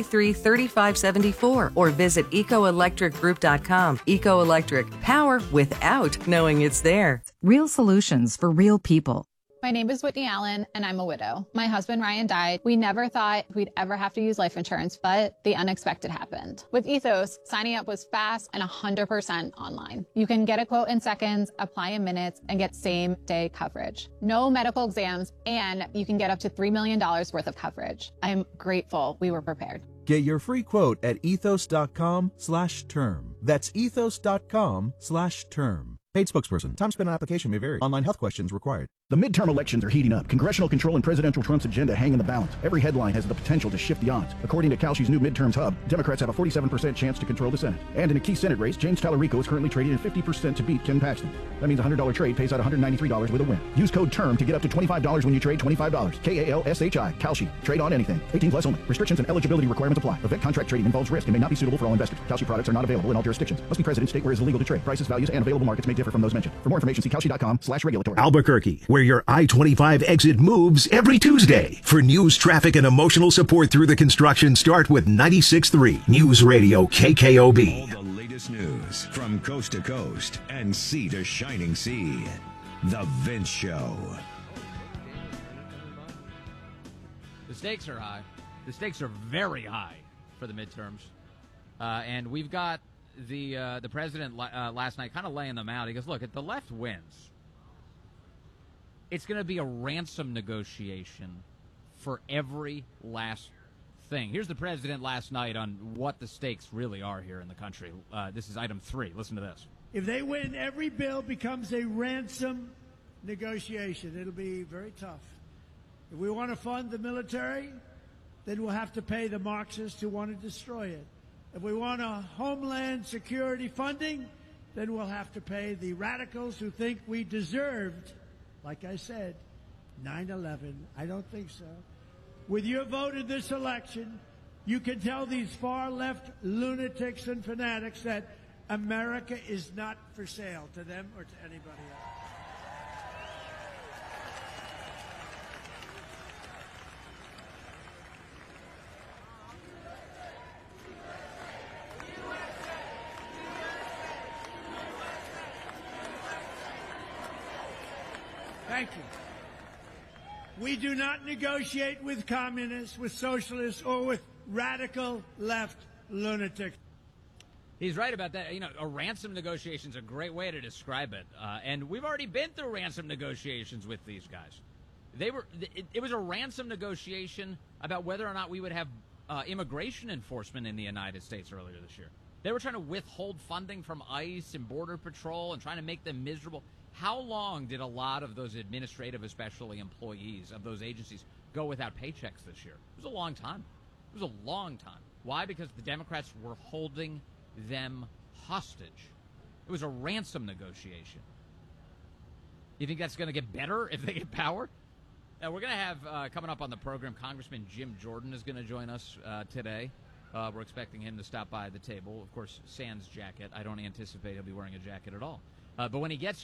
433-3574 or visit ecoelectricgroup.com. Eco Electric, power without knowing it's there. Real solutions for real people. My name is Whitney Allen, and I'm a widow. My husband, Ryan, died. We never thought we'd ever have to use life insurance, but the unexpected happened. With Ethos, signing up was fast and 100% online. You can get a quote in seconds, apply in minutes, and get same-day coverage. No medical exams, and you can get up to $3 million worth of coverage. I'm grateful we were prepared. Get your free quote at ethos.com/term. That's ethos.com/term. Paid spokesperson. Time spent on application may vary. Online health questions required. The midterm elections are heating up. Congressional control and Presidential Trump's agenda hang in the balance. Every headline has the potential to shift the odds. According to Kalshi's new midterms hub, Democrats have a 47% chance to control the Senate. And in a key Senate race, James Tallarico is currently trading at 50% to beat Ken Paxton. That means a $100 trade pays out $193 with a win. Use code TERM to get up to $25 when you trade $25. KALSHI. Kalshi. Trade on anything. 18 plus only. Restrictions and eligibility requirements apply. Event contract trading involves risk and may not be suitable for all investors. Kalshi products are not available in all jurisdictions. Must be present in state where it is illegal to trade. Prices, values, and available markets may differ from those mentioned. For more information, see Kalshi.com/regulatory. Albuquerque, where your I-25 exit moves every Tuesday. For news, traffic, and emotional support through the construction, start with 96.3 News Radio KKOB. All the latest news from coast to coast and sea to shining sea. The Vince Show. The stakes are high. The stakes are very high for the midterms. And we've got the president last night kind of laying them out. He goes, look, if the left wins, it's going to be a ransom negotiation for every last thing. Here's the president last night on what the stakes really are here in the country. This is item 3. Listen to this. If they win, every bill becomes a ransom negotiation. It'll be very tough. If we want to fund the military, then we'll have to pay the Marxists who want to destroy it. If we want a homeland security funding, then we'll have to pay the radicals who think we deserved, like I said, 9/11. I don't think so. With your vote in this election, you can tell these far-left lunatics and fanatics that America is not for sale to them or to anybody else. Thank you. We do not negotiate with communists, with socialists, or with radical left lunatics. He's right about that. You know, a ransom negotiation is a great way to describe it. And we've already been through ransom negotiations with these guys. It was a ransom negotiation about whether or not we would have immigration enforcement in the United States earlier this year. They were trying to withhold funding from ICE and Border Patrol and trying to make them miserable. How long did a lot of those administrative, especially employees of those agencies, go without paychecks this year? It was a long time. It was a long time. Why? Because the Democrats were holding them hostage. It was a ransom negotiation. You think that's going to get better if they get power? We're going to have, coming up on the program, Congressman Jim Jordan is going to join us today. We're expecting him to stop by the table. Of course, sans jacket. I don't anticipate he'll be wearing a jacket at all. But when he gets here,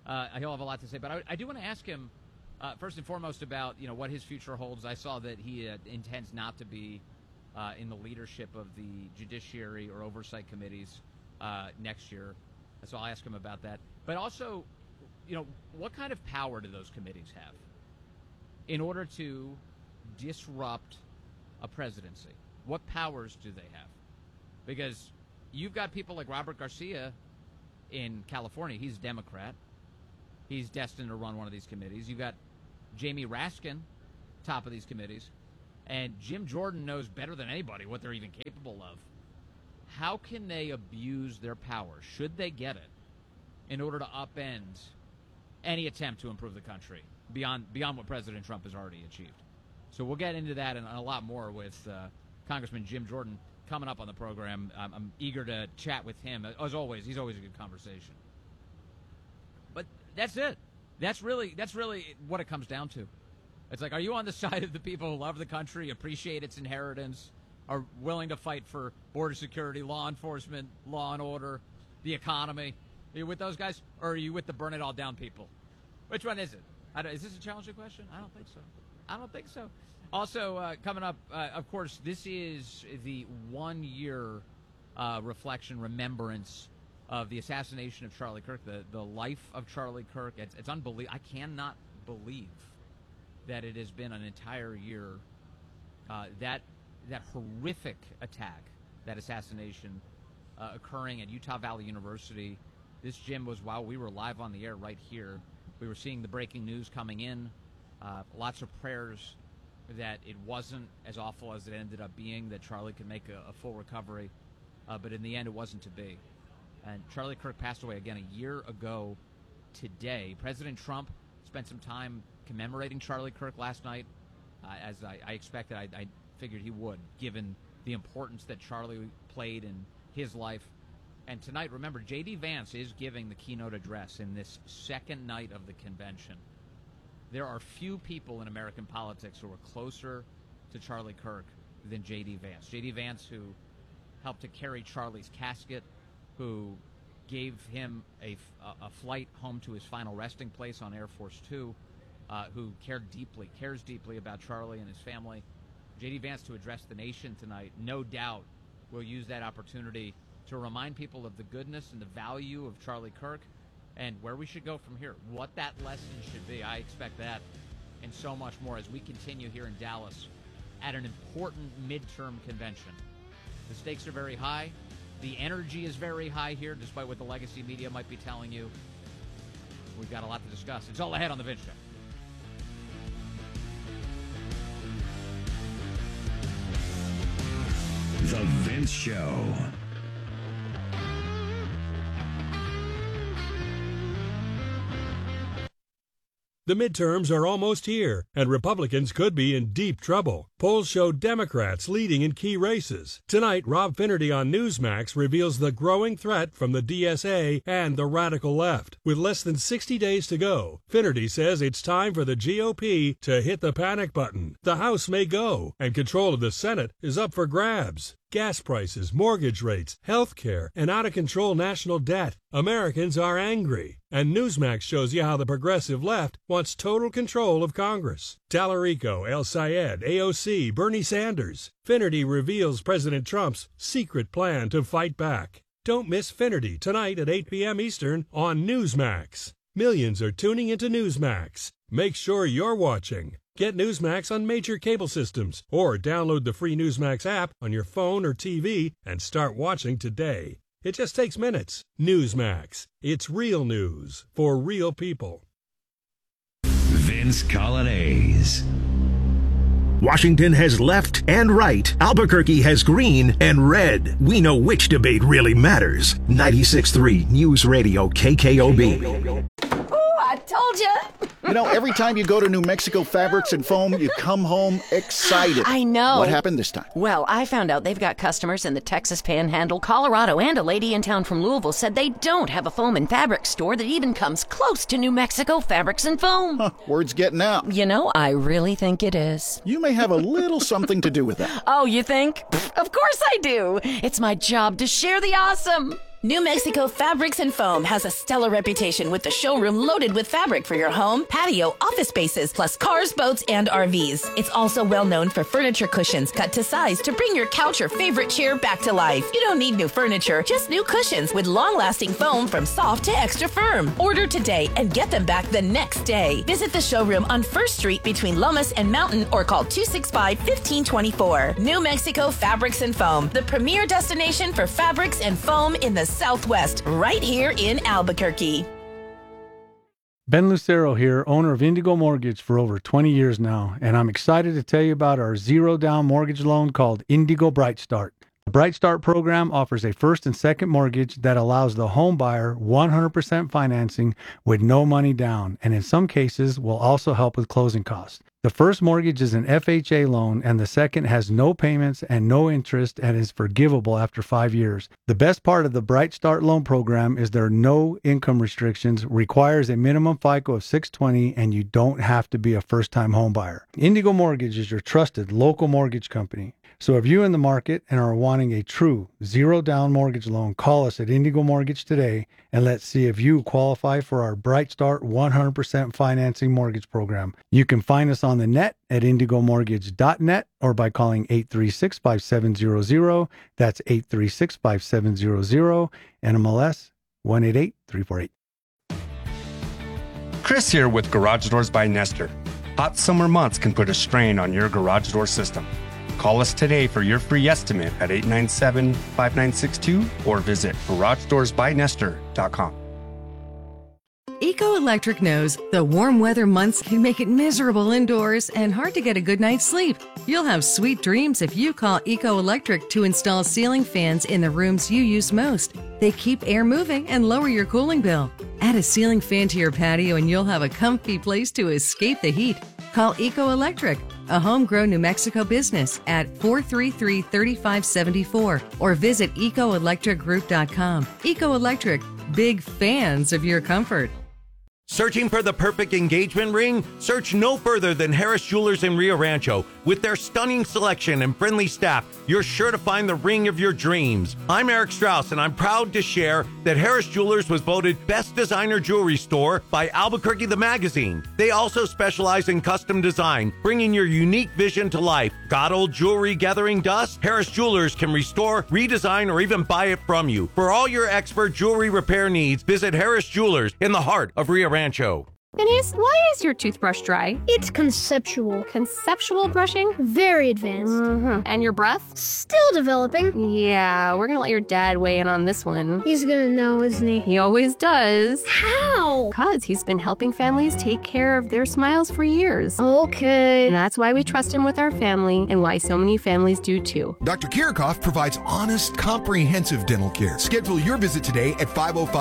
He'll have a lot to say. But I do want to ask him, first and foremost, about what his future holds. I saw that he intends not to be in the leadership of the judiciary or oversight committees next year. So I'll ask him about that. But also, what kind of power do those committees have in order to disrupt a presidency? What powers do they have? Because you've got people like Robert Garcia in California. He's a Democrat. He's destined to run one of these committees. You've got Jamie Raskin, top of these committees. And Jim Jordan knows better than anybody what they're even capable of. How can they abuse their power, should they get it, in order to upend any attempt to improve the country beyond what President Trump has already achieved? So we'll get into that and a lot more with Congressman Jim Jordan coming up on the program. I'm eager to chat with him. As always, he's always a good conversation. But that's it. That's really what it comes down to. It's like, are you on the side of the people who love the country, appreciate its inheritance, are willing to fight for border security, law enforcement, law and order, the economy? Are you with those guys, or are you with the burn it all down people? Which one is it? Is this a challenging question? I don't think so. Also, coming up, of course, this is the 1 year reflection, remembrance of the assassination of Charlie Kirk, the life of Charlie Kirk. It's unbelievable. I cannot believe that it has been an entire year. That horrific attack, that assassination occurring at Utah Valley University. This, Jim, was while we were live on the air right here. We were seeing the breaking news coming in. Lots of prayers that it wasn't as awful as it ended up being, that Charlie could make a full recovery. But in the end, it wasn't to be. And Charlie Kirk passed away again a year ago today. President Trump spent some time commemorating Charlie Kirk last night, as I expected. I figured he would, given the importance that Charlie played in his life. And tonight, remember, J.D. Vance is giving the keynote address in this second night of the convention. There are few people in American politics who are closer to Charlie Kirk than J.D. Vance. J.D. Vance, who helped to carry Charlie's casket, who gave him a flight home to his final resting place on Air Force Two, who cares deeply about Charlie and his family. J.D. Vance, to address the nation tonight, no doubt will use that opportunity to remind people of the goodness and the value of Charlie Kirk and where we should go from here, what that lesson should be. I expect that and so much more as we continue here in Dallas at an important midterm convention. The stakes are very high. The energy is very high here, despite what the legacy media might be telling you. We've got a lot to discuss. It's all ahead on The Vince Show. The Vince Show. The midterms are almost here, and Republicans could be in deep trouble. Polls show Democrats leading in key races. Tonight, Rob Finnerty on Newsmax reveals the growing threat from the DSA and the radical left. With less than 60 days to go, Finnerty says it's time for the GOP to hit the panic button. The House may go, and control of the Senate is up for grabs. Gas prices, mortgage rates, health care, and out-of-control national debt. Americans are angry. And Newsmax shows you how the progressive left wants total control of Congress. Tallarico, El Sayed, AOC, Bernie Sanders. Finnerty reveals President Trump's secret plan to fight back. Don't miss Finnerty tonight at 8 p.m. Eastern on Newsmax. Millions are tuning into Newsmax. Make sure you're watching. Get Newsmax on major cable systems or download the free Newsmax app on your phone or TV and start watching today. It just takes minutes. Newsmax. It's real news for real people. Vince Colonnese. Washington has left and right. Albuquerque has green and red. We know which debate really matters. 96.3 News Radio KKOB. I told you. You know, every time you go to New Mexico Fabrics and Foam, you come home excited. I know. What happened this time? Well, I found out they've got customers in the Texas Panhandle, Colorado, and a lady in town from Louisville said they don't have a foam and fabric store that even comes close to New Mexico Fabrics and Foam. Huh, word's getting out. You know, I really think it is. You may have a little something to do with that. Oh, you think? Of course I do. It's my job to share the awesome. New Mexico Fabrics and Foam has a stellar reputation with the showroom loaded with fabric for your home, patio, office spaces, plus cars, boats, and RVs. It's also well known for furniture cushions cut to size to bring your couch or favorite chair back to life. You don't need new furniture, just new cushions with long-lasting foam from soft to extra firm. Order today and get them back the next day. Visit the showroom on 1st Street between Lomas and Mountain or call 265-1524. New Mexico Fabrics and Foam, the premier destination for fabrics and foam in the Southwest, right here in Albuquerque. Ben Lucero here, owner of Indigo Mortgage for over 20 years now, and I'm excited to tell you about our zero-down mortgage loan called Indigo Bright Start. The Bright Start program offers a first and second mortgage that allows the home buyer 100% financing with no money down, and in some cases will also help with closing costs. The first mortgage is an FHA loan, and the second has no payments and no interest and is forgivable after 5 years. The best part of the Bright Start loan program is there are no income restrictions, requires a minimum FICO of 620, and you don't have to be a first-time home buyer. Indigo Mortgage is your trusted local mortgage company. So if you're in the market and are wanting a true zero-down mortgage loan, call us at Indigo Mortgage today, and let's see if you qualify for our Bright Start 100% financing mortgage program. You can find us on the net at indigomortgage.net or by calling 836-5700. That's 836-5700, NMLS 188348. Chris here with Garage Doors by Nestor. Hot summer months can put a strain on your garage door system. Call us today for your free estimate at 897-5962 or visit GarageDoorsByNestor.com. Eco Electric knows the warm weather months can make it miserable indoors and hard to get a good night's sleep. You'll have sweet dreams if you call Eco Electric to install ceiling fans in the rooms you use most. They keep air moving and lower your cooling bill. Add a ceiling fan to your patio and you'll have a comfy place to escape the heat. Call Eco Electric, a homegrown New Mexico business, at 433-3574 or visit ecoelectricgroup.com. Eco Electric, big fans of your comfort. Searching for the perfect engagement ring? Search no further than Harris Jewelers in Rio Rancho. With their stunning selection and friendly staff, you're sure to find the ring of your dreams. I'm Eric Strauss, and I'm proud to share that Harris Jewelers was voted Best Designer Jewelry Store by Albuquerque the Magazine. They also specialize in custom design, bringing your unique vision to life. Got old jewelry gathering dust? Harris Jewelers can restore, redesign, or even buy it from you. For all your expert jewelry repair needs, visit Harris Jewelers in the heart of Rio Rancho. Denise, why is your toothbrush dry? It's conceptual. Conceptual brushing? Very advanced. And your breath? Still developing. Yeah, we're gonna let your dad weigh in on this one. He's gonna know, isn't he? He always does. How? Because he's been helping families take care of their smiles for years. Okay. And that's why we trust him with our family and why so many families do too. Dr. Kirchhoff provides honest, comprehensive dental care. Schedule your visit today at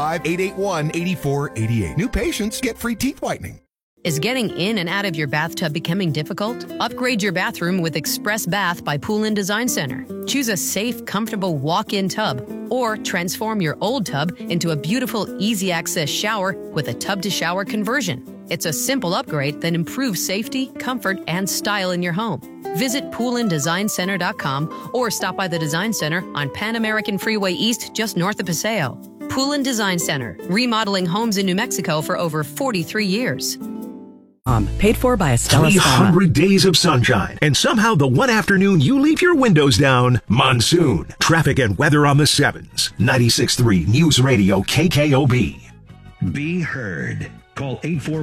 505-881-8488. New patients get free teeth whitening. Is getting in and out of your bathtub becoming difficult? Upgrade your bathroom with Express Bath by Pool & Design Center. Choose a safe, comfortable walk-in tub or transform your old tub into a beautiful, easy-access shower with a tub-to-shower conversion. It's a simple upgrade that improves safety, comfort, and style in your home. Visit poolanddesignCenter.com or stop by the Design Center on Pan American Freeway East just north of Paseo. Pool & Design Center, remodeling homes in New Mexico for over 43 years. Paid for by Estella 300 days of sunshine, and somehow the one afternoon you leave your windows down, monsoon. Traffic and weather on the 7s. 96.3 News Radio KKOB. Be heard. Call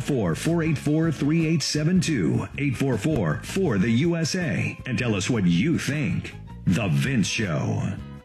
844-484-3872, 844-4-the-USA, and tell us what you think. The Vince Show.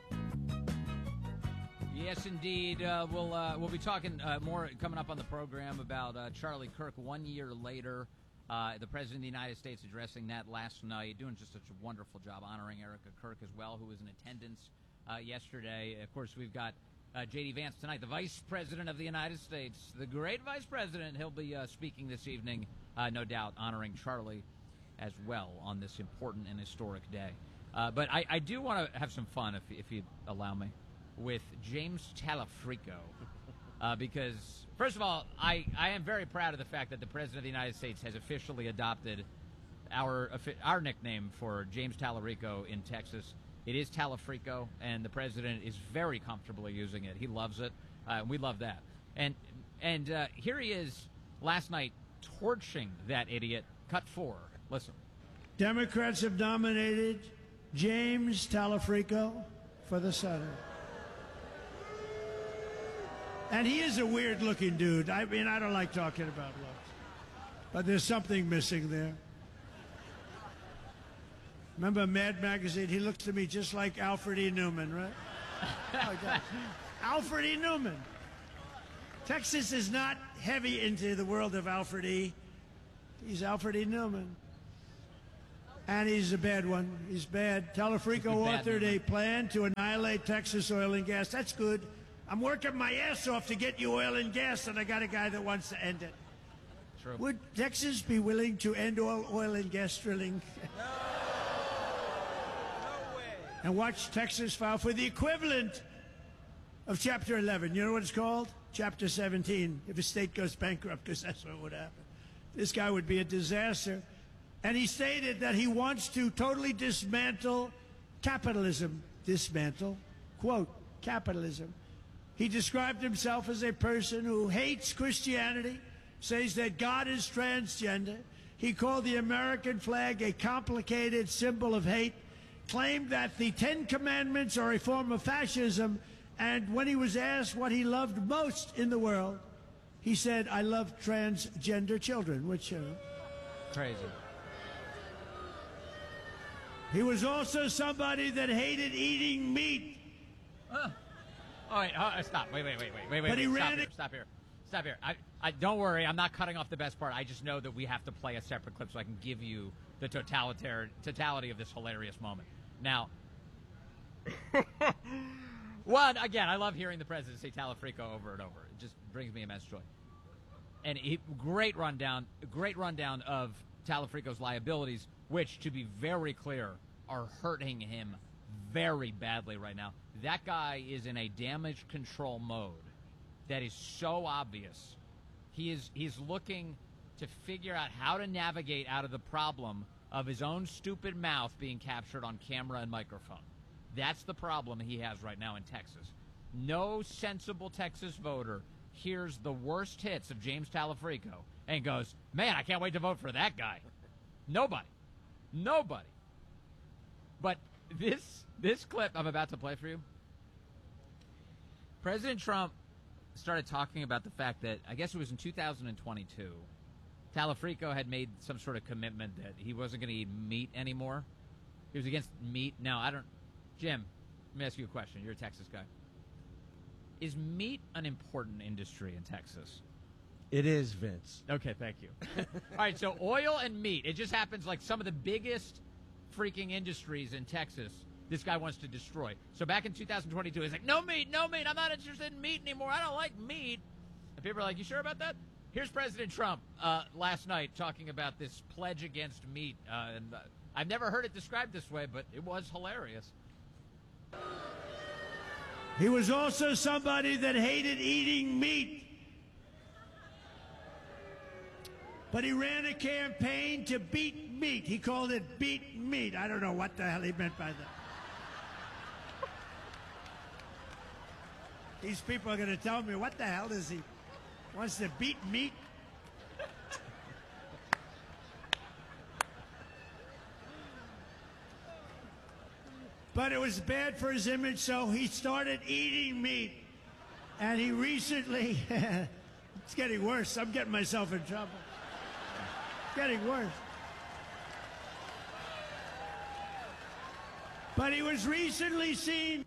Yes, indeed. We'll be talking more coming up on the program about Charlie Kirk 1 year later. The President of the United States addressing that last night, doing just such a wonderful job honoring Erica Kirk as well, who was in attendance yesterday. Of course, we've got J.D. Vance tonight, the Vice President of the United States, the great Vice President. He'll be speaking this evening, no doubt, honoring Charlie as well on this important and historic day. But I do want to have some fun, if you allow me, with James Talafrico, because, first of all, I am very proud of the fact that the President of the United States has officially adopted our nickname for James Talarico in Texas. It is Talafrico, and the president is very comfortably using it. He loves it. We love that. And here he is last night torching that idiot. Cut 4. Listen. Democrats have nominated James Talafrico for the Senate. And he is a weird-looking dude. I mean, I don't like talking about looks. But there's something missing there. Remember Mad Magazine? He looks to me just like Alfred E. Newman, right? Oh, God. Alfred E. Newman. Texas is not heavy into the world of Alfred E. He's Alfred E. Newman. And he's a bad one. He's bad. Talafrico authored a plan to annihilate Texas oil and gas. That's good. I'm working my ass off to get you oil and gas, and I got a guy that wants to end it. True. Would Texas be willing to end oil and gas drilling? No way. And watch Texas file for the equivalent of Chapter 11. You know what it's called? Chapter 17, if a state goes bankrupt, because that's what would happen. This guy would be a disaster. And he stated that he wants to totally dismantle capitalism. Dismantle, quote, capitalism. He described himself as a person who hates Christianity, says that God is transgender. He called the American flag a complicated symbol of hate, claimed that the Ten Commandments are a form of fascism, and when he was asked what he loved most in the world, he said, I love transgender children, which... Crazy. He was also somebody that hated eating meat. Oh, wait, stop. Wait. But he ran it. Stop here. I don't worry. I'm not cutting off the best part. I just know that we have to play a separate clip so I can give you the totality of this hilarious moment. Now, one, again, I love hearing the president say Talafrico over and over. It just brings me immense joy. And great rundown of Talafrico's liabilities, which, to be very clear, are hurting him very badly right now. That guy is in a damage control mode that is so obvious. He's looking to figure out how to navigate out of the problem of his own stupid mouth being captured on camera and microphone. That's the problem he has right now in Texas. No sensible Texas voter hears the worst hits of James Talafrico and goes, man, I can't wait to vote for that guy. Nobody. But this clip I'm about to play for you, President Trump started talking about the fact that, I guess it was in 2022, Talafrico had made some sort of commitment that he wasn't going to eat meat anymore. He was against meat. Now, Jim, let me ask you a question. You're a Texas guy. Is meat an important industry in Texas? It is, Vince. Okay, thank you. All right, so oil and meat. It just happens like some of the biggest freaking industries in Texas this guy wants to destroy. So back in 2022, he's like, no meat. I'm not interested in meat anymore. I don't like meat. And people are like, you sure about that? Here's President Trump last night talking about this pledge against meat. And I've never heard it described this way, but it was hilarious. He was also somebody that hated eating meat. But he ran a campaign to beat meat. He called it beat meat. I don't know what the hell he meant by that. These people are going to tell me, what the hell does he wants to beat meat? But it was bad for his image, so he started eating meat. And he recently, it's getting worse. I'm getting myself in trouble. It's getting worse. But he was recently seen.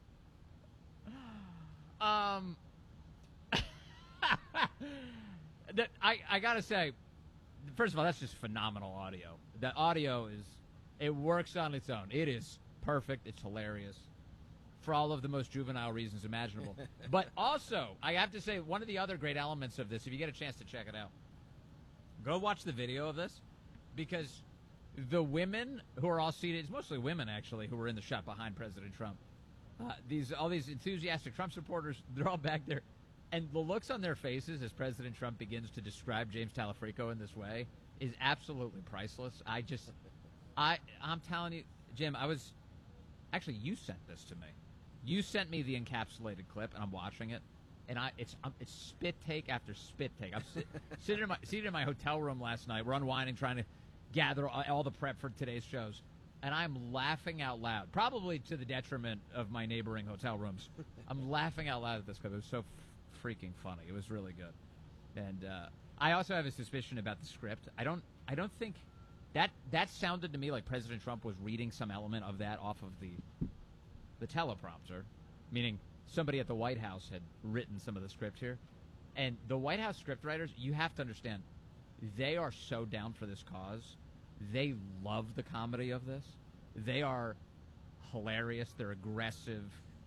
I gotta say, first of all, that's just phenomenal audio. That audio it works on its own. It is perfect. It's hilarious for all of the most juvenile reasons imaginable. But also, I have to say, one of the other great elements of this, if you get a chance to check it out, go watch the video of this, because the women who are all seated, it's mostly women actually, who were in the shot behind President Trump. All these enthusiastic Trump supporters, they're all back there. And the looks on their faces as President Trump begins to describe James Talafrico in this way is absolutely priceless. I'm telling you, Jim, Actually, you sent this to me. You sent me the encapsulated clip, and I'm watching it, and it's spit take after spit take. I'm seated in my hotel room last night. We're unwinding, trying to gather all the prep for today's shows, and I'm laughing out loud, probably to the detriment of my neighboring hotel rooms. I'm laughing out loud at this clip. It was so freaking funny. It was really good, and I also have a suspicion about the script. I don't think that sounded to me like President Trump was reading some element of that off of the teleprompter, meaning somebody at the White House had written some of the script here. And the White House scriptwriters, you have to understand, they are so down for this cause. They love the comedy of this. They are hilarious. They're aggressive.